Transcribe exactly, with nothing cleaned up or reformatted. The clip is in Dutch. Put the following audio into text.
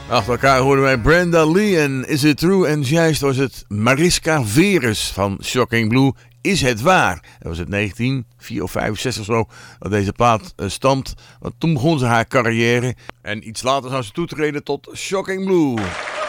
Achter elkaar hoorden wij Brenda Lee en Is It True? En juist was het Mariska Veres van Shocking Blue. Is het waar? Dat was het negentien vijfenzestig of zo dat deze plaat uh, stamt. Want toen begon ze haar carrière. En iets later zou ze toetreden tot Shocking Blue.